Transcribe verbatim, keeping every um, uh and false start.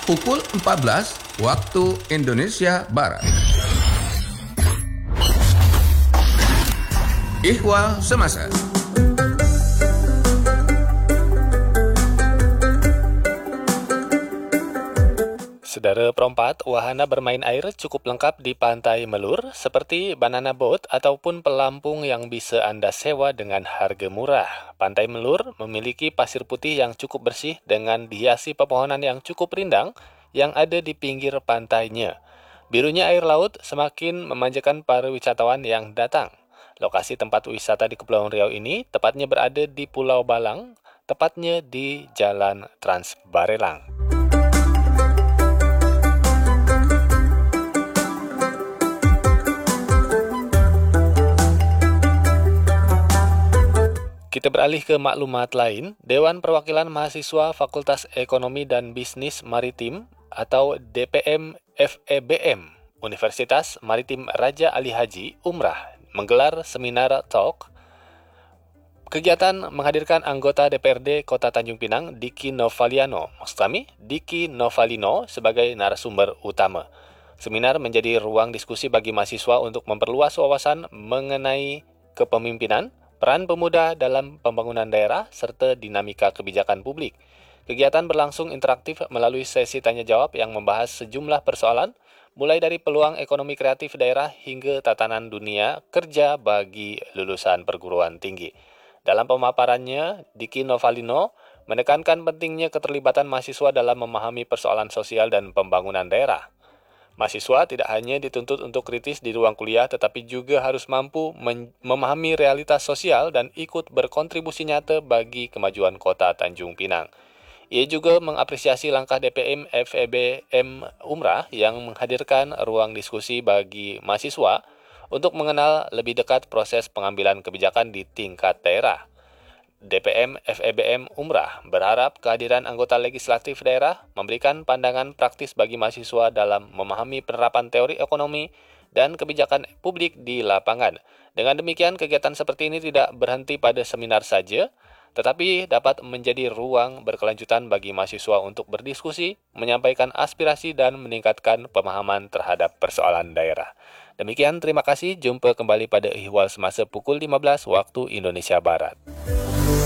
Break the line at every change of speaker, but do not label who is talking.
pukul empat belas waktu Indonesia Barat. Ihwal Semasa.
Saudara perempat, wahana bermain air cukup lengkap di Pantai Melur seperti banana boat ataupun pelampung yang bisa Anda sewa dengan harga murah. Pantai Melur memiliki pasir putih yang cukup bersih dengan dihiasi pepohonan yang cukup rindang yang ada di pinggir pantainya. Birunya air laut semakin memanjakan para wisatawan yang datang. Lokasi tempat wisata di Kepulauan Riau ini tepatnya berada di Pulau Balang, tepatnya di Jalan Trans Barelang. Kita beralih ke maklumat lain. Dewan Perwakilan Mahasiswa Fakultas Ekonomi dan Bisnis Maritim atau D P M F E B M Universitas Maritim Raja Ali Haji Umrah menggelar seminar talk. Kegiatan menghadirkan anggota D P R D Kota Tanjung Pinang, Diki Novaliano, maksud kami Diki Novalino sebagai narasumber utama. Seminar menjadi ruang diskusi bagi mahasiswa untuk memperluas wawasan mengenai kepemimpinan, peran pemuda dalam pembangunan daerah, serta dinamika kebijakan publik. Kegiatan berlangsung interaktif melalui sesi tanya-jawab yang membahas sejumlah persoalan, mulai dari peluang ekonomi kreatif daerah hingga tatanan dunia kerja bagi lulusan perguruan tinggi. Dalam pemaparannya, Diki Novalino menekankan pentingnya keterlibatan mahasiswa dalam memahami persoalan sosial dan pembangunan daerah. Mahasiswa tidak hanya dituntut untuk kritis di ruang kuliah, tetapi juga harus mampu men- memahami realitas sosial dan ikut berkontribusi nyata bagi kemajuan kota Tanjung Pinang. Ia juga mengapresiasi langkah D P M F E B M Umrah yang menghadirkan ruang diskusi bagi mahasiswa untuk mengenal lebih dekat proses pengambilan kebijakan di tingkat daerah. D P M F E B M Umrah berharap kehadiran anggota legislatif daerah memberikan pandangan praktis bagi mahasiswa dalam memahami penerapan teori ekonomi dan kebijakan publik di lapangan. Dengan demikian, kegiatan seperti ini tidak berhenti pada seminar saja, tetapi dapat menjadi ruang berkelanjutan bagi mahasiswa untuk berdiskusi, menyampaikan aspirasi dan meningkatkan pemahaman terhadap persoalan daerah. Demikian, terima kasih. Jumpa kembali pada Ihwal Semasa pukul lima belas waktu Indonesia Barat.